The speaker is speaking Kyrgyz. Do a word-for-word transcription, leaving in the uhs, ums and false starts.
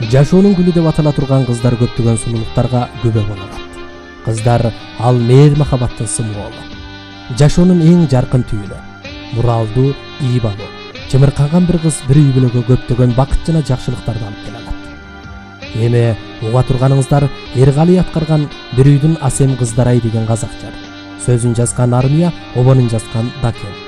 Жашоонун гүлү деп атала турган кыздар көптөгөн сулуулуктарга күбө боло алат. Кыздар ал мээр махабаттын сымволу. Жашоонун эң жаркын түйүнү. Муралдуу, ийбалуу, чымырканган бир кыз бир үй бүлөгө көптөгөн бакыт жана жакшылыктарды алып келе алат. Эми уга турганыңыздар Эргали аткарган «Бир үйдүн асем кыздарай» деген казак жыр. Сөзүн жазган Армия, обонун жазган Дакен.